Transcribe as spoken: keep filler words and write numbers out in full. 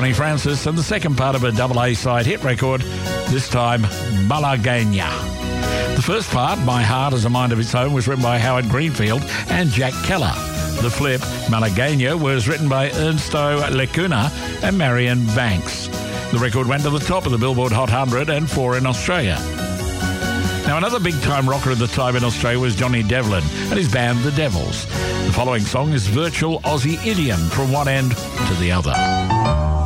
Connie Francis, and the second part of a double A-side hit record, this time Malagueña. The first part, My Heart Has a Mind of Its Own, was written by Howard Greenfield and Jack Keller. The flip, Malagueña, was written by Ernsto Lecuna and Marion Banks. The record went to the top of the Billboard Hot one hundred and four in Australia. Now, another big-time rocker at the time in Australia was Johnny Devlin and his band The Devils. The following song is virtual Aussie idiom from one end to the other.